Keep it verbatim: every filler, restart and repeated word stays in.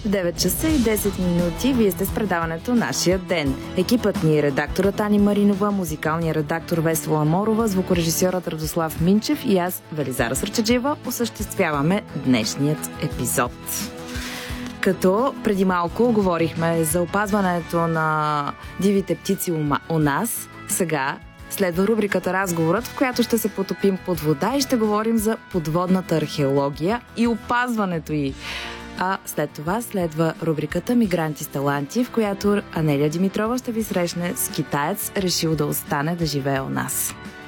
девет часа и десет минути. Вие сте с предаването Нашия ден. Екипът ни е редакторът Ани Маринова, музикалният редактор Весела Морова, звукорежисьорът Радослав Минчев и аз, Велизара Сърчеджиева, осъществяваме днешният епизод. Като преди малко говорихме за опазването на дивите птици у нас, сега следва рубриката Разговорът, в която ще се потопим под вода и ще говорим за подводната археология и опазването й. А след това следва рубриката Мигранти с таланти, в която Анелия Димитрова ще ви срещне с китаец, решил да остане да живее у нас.